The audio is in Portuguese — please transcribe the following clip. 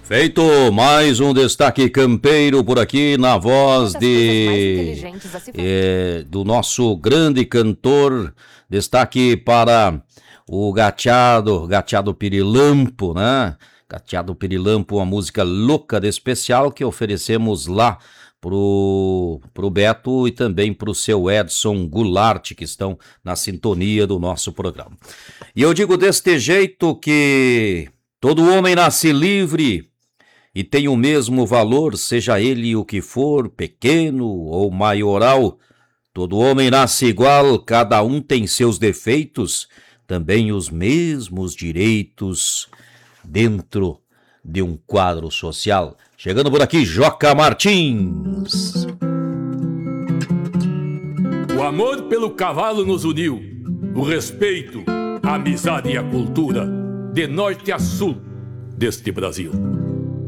Feito mais um destaque campeiro por aqui na voz do nosso grande cantor. Destaque para o Gateado Pirilampo, né? Gateado Pirilampo, uma música louca de especial que oferecemos lá pro Beto e também pro seu Edson Goulart, que estão na sintonia do nosso programa. E eu digo deste jeito que todo homem nasce livre e tem o mesmo valor, seja ele o que for, pequeno ou maioral. Todo homem nasce igual, cada um tem seus defeitos, também os mesmos direitos dentro de um quadro social. Chegando por aqui, Joca Martins. O amor pelo cavalo nos uniu, o respeito, a amizade e a cultura, de norte a sul deste Brasil.